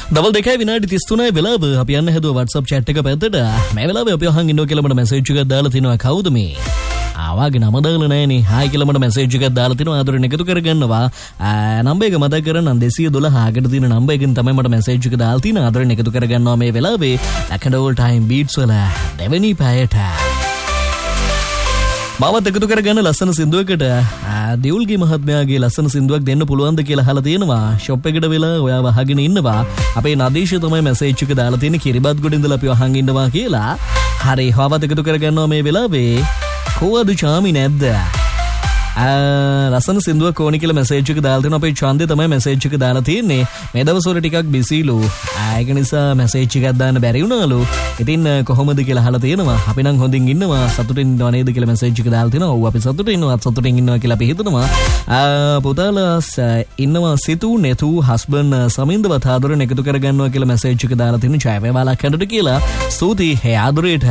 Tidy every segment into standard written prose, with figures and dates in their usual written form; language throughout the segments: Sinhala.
දවල් 2 විනාඩි 33 වෙලාව අපි යන්න හැදුවා WhatsApp chat එක පැත්තට. මේ වෙලාවේ අපි අහන් ඉන්නවා කියලා මට මැසේජ් එකක් දාලා තිනවා. කවුද මේ? ආවාගේ නම දාලා නැහනේ. හායි කියලා මට මැසේජ් එකක් දාලා තිනවා. ආදරෙන් එකතු කරගන්නවා. නම්බර් එක මතක් කරගන්න 212 ආකට තියෙන නම්බර් එකෙන් තමයි මට මැසේජ් එක දාලා තියෙන. ආදරෙන් එකතු කරගන්නවා මේ වෙලාවේ ලැකඩ ඕල් ටයිම් බීට්ස් වල දෙවෙනි පැයට. මාවත් එකතු කරගන්න ලස්සන සින්දුවකට දියුල්ගේ මහත්මයාගේ ලස්සන සින්දුවක් දෙන්න පුළුවන්ද කියලා අහලා තියෙනවා. ෂොප් එකට වෙලා ඔයාව අහගෙන ඉන්නවා. අපේ නදීෂ තමයි මැසේජ් එක දාලා තියෙන්නේ. කිරිබත් ගොඩ ඉඳලා අපි අහන් ඉන්නවා කියලා. හරි, හවවත් එකතු කරගන්නවා මේ වෙලාවේ. කොහොමද චාමි නැද්ද? ලස්සන සින්දුවක් ඕනි කියලා මැසේජ් එක දාලා තියෙනවා. අපේ ඡන්දේ තමයි මැසේජ් එක දාලා තියෙන්නේ. මේ දවස්වල ටිකක් බිසිලු. ඒක නිසා මැසේජ් එකක් දාන්න බැරි වුණාලු. ඉතින් කොහොමද කියලා අහලා තියෙනවා. අපි නම් හොඳින් ඉන්නවා. සතුටින් ඉන්නව නේද කියලා මැසේජ් එක දාලා තියෙනවා. ඔව් අපි සතුටින් ඉන්නවා කියලා අපි හිතනවා. පුතාලා ඉන්නවා සිතු නෙතු හස්බන්ඩ් සමින්දවත් ආදරෙන් එකතු කරගන්නවා කියලා මැසේජ් එක දාලා තියෙනවා. ජය වේවාලා කැඩට කියලා. ස්තුතියි හේ ආදරේට.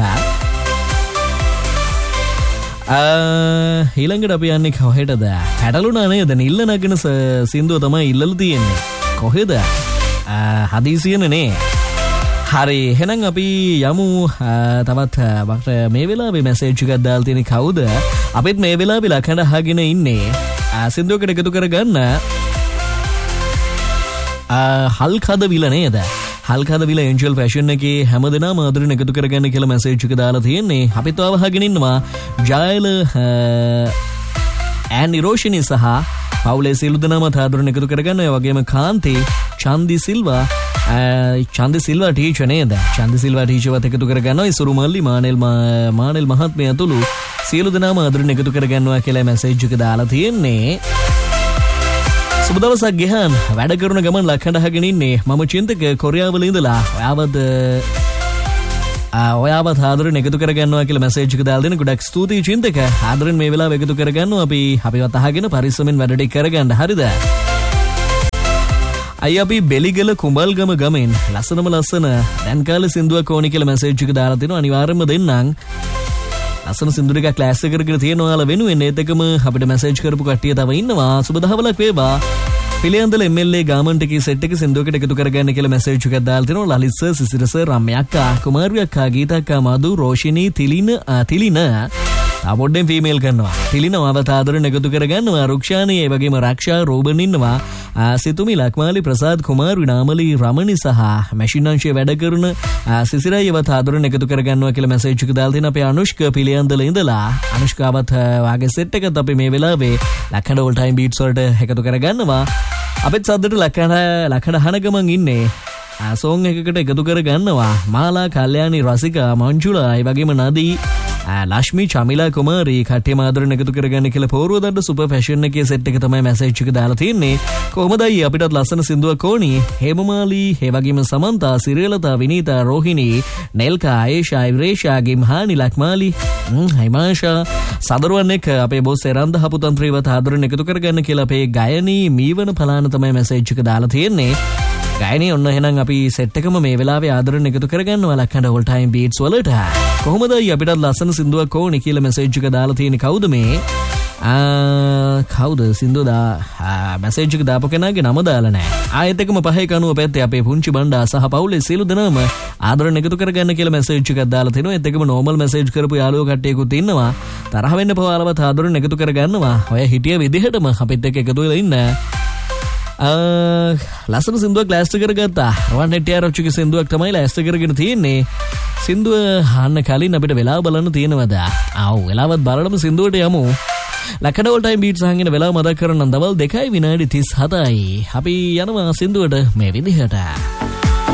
ඊළඟට අපි යන්නේ කොහෙටද? පැටලුණා නේද? නිල්ල නගන සින්දුව තමයි ඉල්ලලා තියෙන්නේ. කොහෙද? හදිසියෙන්නේ නේ. හරි, එහෙනම් අපි යමු තවත් මේ වෙලාවේ මැසේජ් එකක් දාලා තියෙන්නේ කවුද? අපිත් මේ වෙලාවේ ලකඩ අහගෙන ඉන්නේ. සින්දුවකට එකතු කරගන්න හල්කද විල නේද? හල්කද විල එන්ජල් ෆැෂන් එකේ හැමදෙනාම ආදරෙන් එකතු කරගන්න කියලා මැසේජ් එක දාලා තියෙන්නේ. අපිත් ආව අහගෙන ඉන්නවා. ජයල ඇනිරෝෂිනි සහ පවුලේ සියලු දෙනාම ආදරෙන් එකතු කරගන්න. ඒ වගේම කාන්ති, චන්දි සිල්වා ටීචර් නේද? චන්දි සිල්වා ටීචර්වත් එකතු කරගන්නවා. ඉසුරු මල්ලි මානෙල් මහත්මයා ඇතුළු සියලු දෙනාම ආදරෙන් එකතු කරගන්නවා කියලා මැසේජ් එක දාලා තියෙන්නේ. සුබ දවසක් ගෙහන්. වැඩ කරන ගමන් ලක්හඬ අහගෙන ඉන්නේ. මම චින්තක කොරියාවල ඉඳලා. ඔයාවත් ආදරෙන් එකතු කරගන්නවා කියලා මැසේජ් එක දාලා දෙන්න. ගොඩක් ස්තුතියි චින්තක. ආදරෙන් මේ වෙලාව එකතු කරගන්නවා. අපිවත් අහගෙන පරිස්සමෙන් වැඩ ටික කරගන්න. හරිද? අයි අපි බෙලිගල කුඹල්ගම ගමෙන් ලස්සනම ලස්සන දැන් කාලේ සින්දුවක් ඕනි කියලා මැසේජ් එක දාලා තිනවා. අනිවාර්යයෙන්ම දෙන්නම්. ලස්සන සින්දු එකක් ක්ලාස් එක කරගෙන තියෙන ඔයාලා වෙනුවෙන් ඒත් එකම අපිට මැසේජ් කරපු කට්ටිය තව ඉන්නවා. සුබ දහවලක් වේවා. පිළියන්දල MLA ගාමන්ට් එකේ සෙට් එක සින්දුවකට එකතු කරගන්න කියලා මැසේජ් එකක් දාලා තිනවා. ලලිත් සර්, සිසිර සර්, රම්‍ය අක්කා, කුමාරි අක්කා, ගීතා අක්කා, මధు, රෝෂිනී, තිලින අපොඩ්ඩෙන් ෆීමේල් කරනවා. තිලින ඔයාවත් ආදරෙන් එකතු කරගන්නවා. රුක්ෂානී, ඒ වගේම රක්ෂා, රෝබන් ඉන්නවා. සිතුමි, ලක්මාලි, ප්‍රසාද්, කුමාරි, නාමලි, රමණි සහ මැෂින් අංශයේ වැඩ කරන සිසිරයවත් ආදරෙන් එකතු කරගන්නවා කියලා මැසේජ් එක දාලා තිනවා. අපේ අනුෂ්ක පිළියන්දල ඉඳලා. අනුෂ්කාවත් වාගේ සෙට් එකත් අපි මේ වෙලාවේ ලක්හඬ ඕල් ටයිම් බීට්ස් වලට එකතු කරගන්නවා. අපිත් සද්දට ලක්හඬ අහන ගමන් ඉන්නේ. සෝන් එකකට එකතු කරගන්නවා. මාලා, කල්යාණි, රසිකා, මංජුලා, ඒ වගේම නදී, ලක්ෂ්මි, චමිලා, කුමාරී කට්ටියම ආදරෙන් එකතු කරගන්න කියලා පෝරුවදඩ සුපර් ෆැෂන් එකේ සෙට් එක තමයි මැසේජ් එක දාලා තියෙන්නේ. කොහොමදයි අපිටත් ලස්සන සින්දුවක් ඕනි. හේමමාලි, ඒ වගේම සමන්තා, සිරියලතා, විනීතා, රෝහිණී, නෙල්කා, ආයේෂා, ඉරේෂා, ගිම්හානි, ලක්මාලි, හිමාංශා සදරුවන් එක්ක අපේ බොස් එරන්ද හපුතන්ත්‍රේවත් ආදරෙන් එකතු කරගන්න කියලා අපේ ගයනී මීවන පලාන තමයි මැසේජ් එක දාලා තියෙන්නේ. ගයනී ඔන්න එහෙනම් අපි සෙට් එකම මේ වෙලාවේ ආදරෙන් එකතු කරගන්නවා ලක්හඬ ඕල් ටයිම් බීට්ස් වලට. කොහොමදයි අපිටත් ලස්සන සින්දුවක් ඕනි කියලා මැසේජ් එක දාලා තියෙන්නේ කවුද මේ? කවුද සින්දුව මැසේජ් එක දාපු කෙනාගේ නම දාලා නැහැ. ආයෙත් එකම 5:90 පැත්තේ අපේ පුංචි බණ්ඩා සහ පවුලේ සියලු දෙනාම ආදරෙන් එකතු කරගන්න කියලා මැසේජ් එකක් දාලා තිනවා. ඒත් එකම නෝමල් මැසේජ් කරපු යාළුවෝ කට්ටියකුත් ඉන්නවා. තරහ වෙන්න පවාලවත් ආදරෙන් එකතු කරගන්නවා. ඔය හිටිය විදිහටම අපිත් එක්ක එකතු වෙලා ඉන්න. ලස්සන සින්දුවක් ලෑස්ති කරගත්තා. රුවන් හෙට්ටියා රොච්චිගේ සින්දුවක් තමයි ලෑස්ති කරගෙන තියෙන්නේ. සින්දුව අහන්න කලින් අපිට වෙලාව බලන්න තියෙනවද? වෙලාවත් බලනම සින්දුවට යමු. ලක්හඬ ඕල් ටයිම් බීට්ස් අහගෙන වෙලාව මතක් කරනම් දවල් 2 විනාඩි 37යි. අපි යනවා සින්දුවට මේ විදිහට.